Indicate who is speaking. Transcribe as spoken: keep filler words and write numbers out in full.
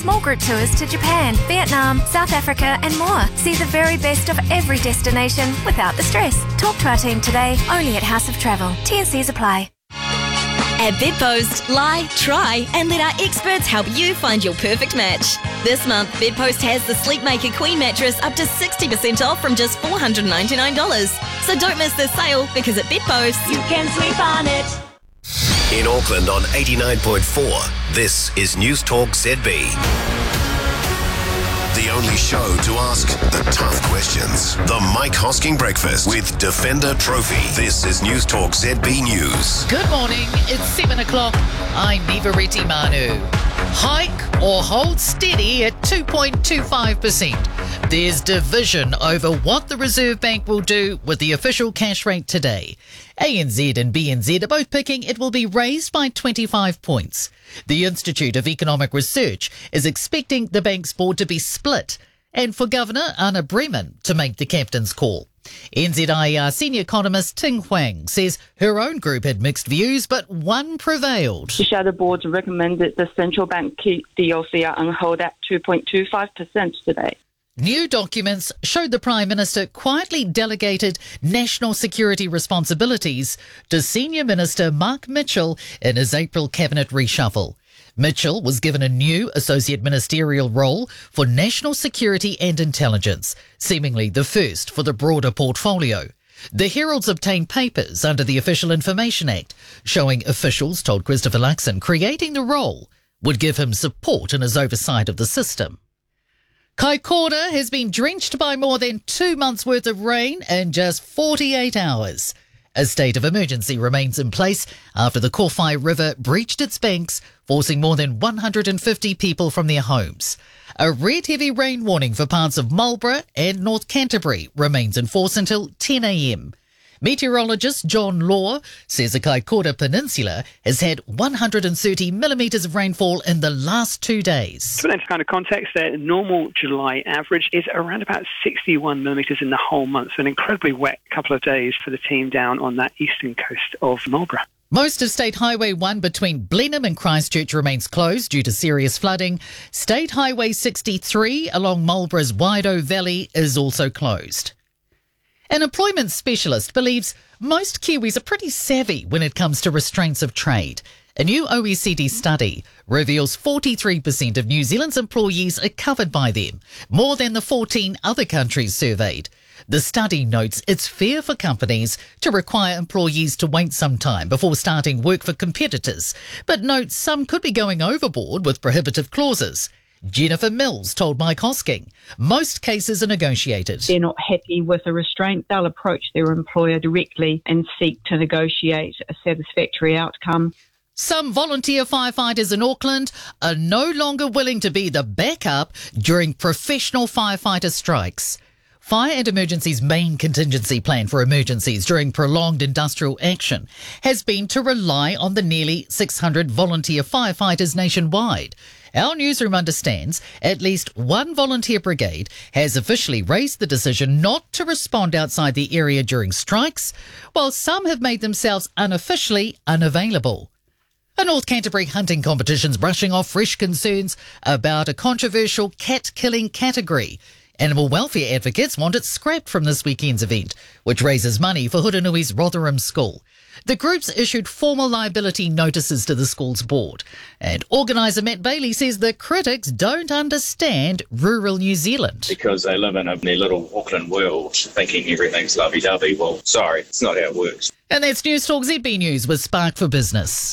Speaker 1: Small group tours to Japan, Vietnam, South Africa and more. See the very best of every destination without the stress. Talk to our team today, only at House of Travel. T and Cs apply.
Speaker 2: At Bedpost, lie, try, and let our experts help you find your perfect match. This month, Bedpost has the Sleepmaker Queen mattress up to sixty percent off from just four hundred ninety-nine dollars. So don't miss this sale, because at Bedpost, you can sleep on it.
Speaker 3: In Auckland on eighty-nine point four, this is News Talk Z B. The only show to ask the tough questions. The Mike Hosking Breakfast with Defender Trophy. This is News Talk Z B News.
Speaker 4: Good morning, it's seven o'clock. I'm Nivareti Manu. Hike or hold steady at two point two five percent. There's division over what the Reserve Bank will do with the official cash rate today. A N Z and B N Z are both picking it will be raised by twenty-five points. The Institute of Economic Research is expecting the bank's board to be split and for Governor Anna Bremen to make the captain's call. N Z I E R senior economist Ting Huang says her own group had mixed views, but one prevailed.
Speaker 5: The shadow board recommended the central bank keep the O C R on hold at two point two five percent today.
Speaker 4: New documents showed the Prime Minister quietly delegated national security responsibilities to Senior Minister Mark Mitchell in his April cabinet reshuffle. Mitchell was given a new associate ministerial role for national security and intelligence, seemingly the first for the broader portfolio. The Herald's obtained papers under the Official Information Act, showing officials told Christopher Luxon creating the role would give him support in his oversight of the system. Kaikoura has been drenched by more than two months' worth of rain in just forty-eight hours. A state of emergency remains in place after the Kowhai River breached its banks, forcing more than one hundred fifty people from their homes. A red heavy rain warning for parts of Marlborough and North Canterbury remains in force until ten a.m. Meteorologist John Law says the Kaikoura Peninsula has had one hundred thirty millimetres of rainfall in the last two days.
Speaker 6: To put into kind of context, their normal July average is around about sixty-one millimetres in the whole month, so an incredibly wet couple of days for the team down on that eastern coast of Marlborough.
Speaker 4: Most of State Highway one between Blenheim and Christchurch remains closed due to serious flooding. State Highway sixty-three along Marlborough's Waido Valley is also closed. An employment specialist believes most Kiwis are pretty savvy when it comes to restraints of trade. A new O E C D study reveals forty-three percent of New Zealand's employees are covered by them, more than the fourteen other countries surveyed. The study notes it's fair for companies to require employees to wait some time before starting work for competitors, but notes some could be going overboard with prohibitive clauses. Jennifer Mills told Mike Hosking most cases are negotiated.
Speaker 5: They're not happy with a restraint, they'll approach their employer directly and seek to negotiate a satisfactory outcome.
Speaker 4: Some volunteer firefighters in Auckland are no longer willing to be the backup during professional firefighter strikes. Fire and Emergency's main contingency plan for emergencies during prolonged industrial action has been to rely on the nearly six hundred volunteer firefighters nationwide. Our newsroom understands at least one volunteer brigade has officially raised the decision not to respond outside the area during strikes, while some have made themselves unofficially unavailable. A North Canterbury hunting competition's brushing off fresh concerns about a controversial cat-killing category. Animal welfare advocates want it scrapped from this weekend's event, which raises money for Hurunui's Rotherham School. The groups issued formal liability notices to the school's board, and organiser Matt Bailey says the critics don't understand rural New Zealand.
Speaker 7: Because they live in a their little Auckland world thinking everything's lovey-dovey. Well, sorry, it's not how it works.
Speaker 4: And that's News Talk Z B News with Spark for Business.